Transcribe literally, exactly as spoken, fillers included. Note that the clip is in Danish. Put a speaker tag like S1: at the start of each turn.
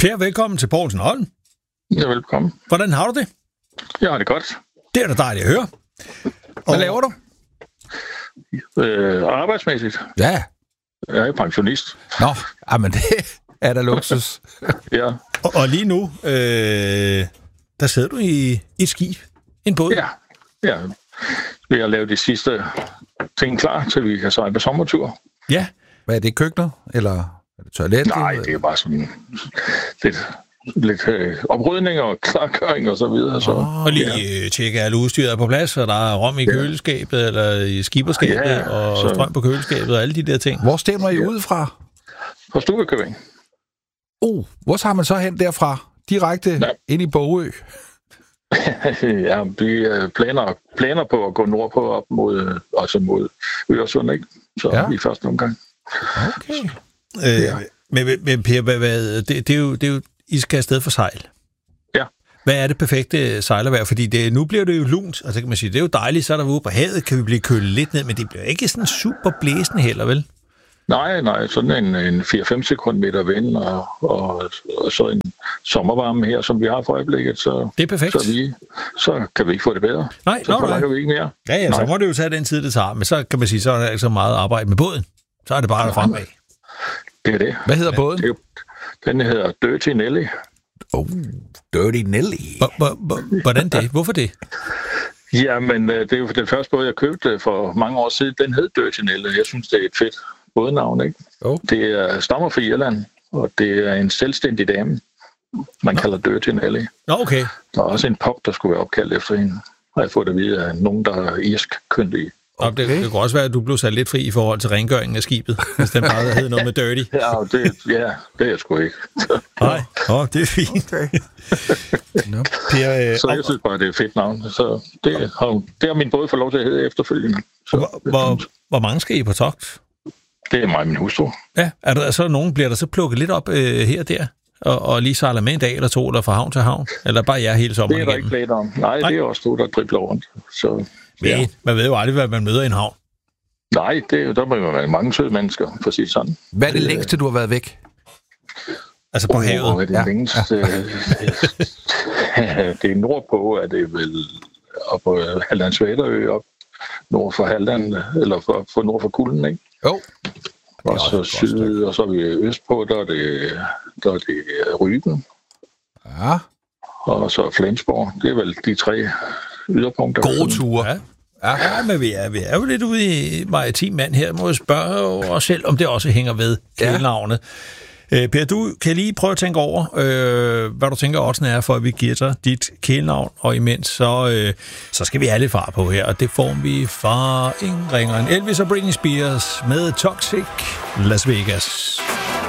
S1: Per, velkommen til Poulsen og Holm.
S2: Ja, velkommen.
S1: Hvordan har du det?
S2: Jeg har det godt.
S1: Det er da dejligt at høre. Og hvad laver du?
S2: Øh, arbejdsmæssigt.
S1: Ja.
S2: Jeg er pensionist.
S3: Nå, men det er da luksus.
S2: Ja.
S1: Og, og lige nu, øh, der sidder du i, i et skib. En båd.
S2: Ja. Ja. Vi har lavet de sidste ting klar, til vi kan sejle på sommertur.
S1: Ja.
S3: Hvad er det, køkkenet? Eller er det toilet?
S2: Nej, det er bare sådan lidt, lidt øh, oprydning og klargøring og så videre. Så.
S1: Oh, og lige ja. tjekke, alle udstyret er på plads, og der er rom i ja. køleskabet, eller i skiberskabet, ja, og så... strøm på køleskabet, og alle de der ting.
S3: Hvor stemmer I ja. ud fra?
S2: På Stuekøbing.
S3: Oh, hvor tager man så hen derfra? Direkte ja. ind i Bogø?
S2: Ja, vi planer, planer på at gå nordpå op mod, altså mod Øresund, ikke? Så ja. i første omgang.
S3: Okay.
S1: Øh, ja. Men, men Per, hvad, hvad, det, det, er jo, det er jo, I skal afsted for sejl.
S2: Ja.
S1: Hvad er det perfekte sejlervejr? Fordi det, nu bliver det jo lunt, og så kan man sige, det er jo dejligt, så er der ude på havet, kan vi blive kølet lidt ned, men det bliver ikke sådan super blæsende heller, vel?
S2: Nej, nej, sådan en, en fire til fem sekundmeter vind, og, og, og så en sommervarme her, som vi har for øjeblikket, så,
S1: det er perfekt.
S2: Så, vi, så kan vi ikke få det bedre.
S1: Nej,
S2: så forlanger vi ikke mere.
S1: Ja, ja, så må det jo tage den tid, det tager, men så kan man sige, så er der ikke så meget arbejde med båden. Så er det bare der fremad.
S2: Det er det.
S3: Hvad hedder båden?
S2: Det, den hedder Dirty Nelly.
S3: Oh, Dirty Nelly.
S1: Hvordan det? Hvorfor det?
S2: Jamen, det er jo den første båd, jeg købte for mange år siden. Den hed Dirty Nelly. Jeg synes, det er et fedt bådnavn, ikke? Oh. Det er, stammer fra Irland, og det er en selvstændig dame. Man Nå. kalder Dirty Nelly.
S1: Nå, okay.
S2: Der er også en pop, der skulle være opkaldt efter hende. Har jeg fået det videre af nogen, der er irsk kyndige.
S1: Okay. Det, det kunne også være, at du blev sat lidt fri i forhold til rengøringen af skibet, hvis den bare hed noget med dirty.
S2: Ja, det, ja, det er jeg sgu ikke.
S1: Nej, oh, det er fint. Okay.
S3: No.
S1: Per, øh,
S2: så jeg synes bare, det er et fedt navn. Så det har, det har min båd fået lov til at hedde efterfølgende. Så,
S1: hvor, hvor, hvor mange skal I på togt?
S2: Det er mig og min hustru.
S1: Ja, er der så nogen, bliver der så plukket lidt op øh, her og der? Og, og lige sejler med en dag eller to, eller fra havn til havn? Eller bare jer hele sommeren
S2: igennem? Det er der
S1: igennem?
S2: ikke planer om. Nej, Nej, det er også to, der dribler rundt. Så,
S1: ja. Men man ved jo aldrig, hvad man møder i en havn.
S2: Nej, det, der må jo være mange søde mennesker, for at sige sådan.
S3: Hvad er det længste, du har været væk?
S1: Altså på
S2: oh,
S1: havet?
S2: Hvad er det ja. længste? Det er nordpå, er det vel op på Hallandsvæterø, op nord for Halland, eller for, for nord for Kulden, ikke?
S3: Jo.
S2: Og så syd, og så er vi østpå, der er det, der er det Rügen.
S3: Ja.
S2: Og så Flensborg. Det er vel de tre yderpunkter.
S3: Gode ture.
S1: Ja. Ja, ja, men vi er, vi er jo lidt ude i maritim mand her. Må jeg spørge os selv, om det også hænger ved kælenavnet. Ja. Per, du kan lige prøve at tænke over, øh, hvad du tænker også er, for at vi giver dig dit kælenavn, og imens så, øh, så skal vi have lidt far på her, og det får vi fra ingen ringere end Elvis og Britney Spears med Toxic Las Vegas.